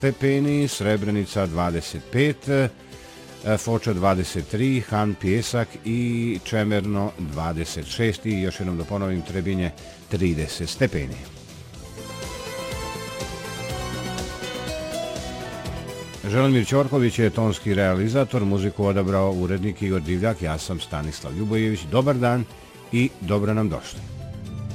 stepeni, Srebrenica 25, Foča 23, Han Pijesak i Čemerno 26 i još jednom da ponovim Trebinje 30 stepeni. Želimir Ćorković je tonski realizator, muziku odabrao urednik Igor Divljak, ja sam Stanislav Ljubojević. Dobar dan i dobro nam došli.